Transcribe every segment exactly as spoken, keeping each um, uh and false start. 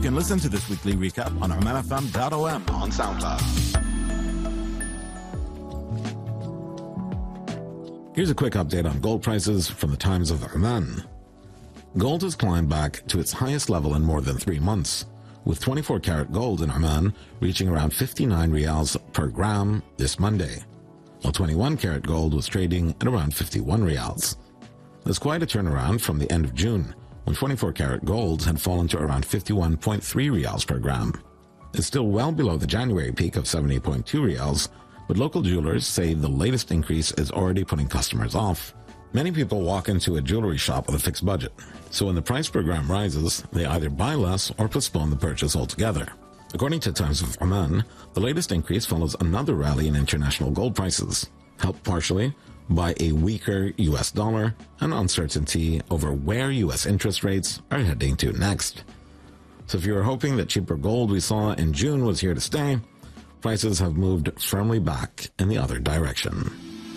You can listen to this weekly recap on oman f m dot o m on SoundCloud. Here's a quick update on gold prices from the Times of Oman. Gold has climbed back to its highest level in more than three months, with twenty-four karat gold in Oman reaching around fifty-nine riyals per gram this Monday, while twenty-one karat gold was trading at around fifty-one riyals. That's quite a turnaround from the end of June, when twenty-four karat gold had fallen to around fifty-one point three riyals per gram. It's still well below the January peak of seventy point two riyals, but local jewelers say the latest increase is already putting customers off. Many people walk into a jewelry shop with a fixed budget, so when the price per gram rises, they either buy less or postpone the purchase altogether. According to Times of Oman, the latest increase follows another rally in international gold prices, helped partially by a weaker U S dollar and uncertainty over where U S interest rates are heading to next. So if you were hoping that cheaper gold we saw in June was here to stay, prices have moved firmly back in the other direction.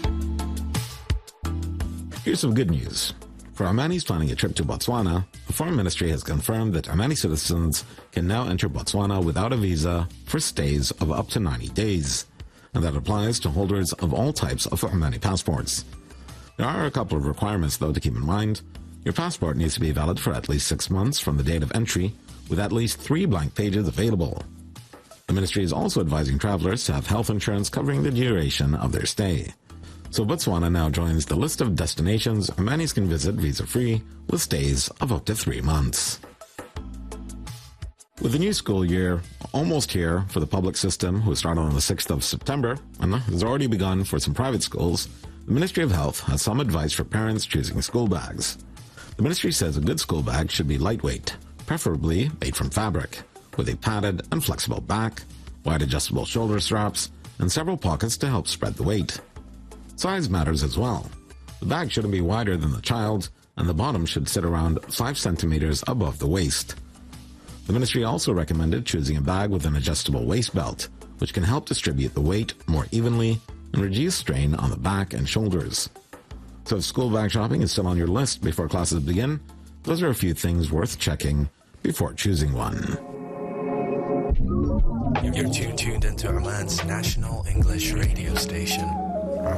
Here's some good news. For Omanis planning a trip to Botswana, the Foreign Ministry has confirmed that Omani citizens can now enter Botswana without a visa for stays of up to ninety days, and that applies to holders of all types of Omani passports. There are a couple of requirements, though, to keep in mind. Your passport needs to be valid for at least six months from the date of entry, with at least three blank pages available. The ministry is also advising travelers to have health insurance covering the duration of their stay. So Botswana now joins the list of destinations Omanis can visit visa-free with stays of up to three months. With the new school year almost here for the public system, who started on the sixth of September, and has already begun for some private schools, the Ministry of Health has some advice for parents choosing school bags. The ministry says a good school bag should be lightweight, preferably made from fabric, with a padded and flexible back, wide adjustable shoulder straps, and several pockets to help spread the weight. Size matters as well. The bag shouldn't be wider than the child, and the bottom should sit around five centimeters above the waist. The ministry also recommended choosing a bag with an adjustable waist belt, which can help distribute the weight more evenly and reduce strain on the back and shoulders. So if school bag shopping is still on your list before classes begin, those are a few things worth checking before choosing one. You're tuned into Oman's national English radio station.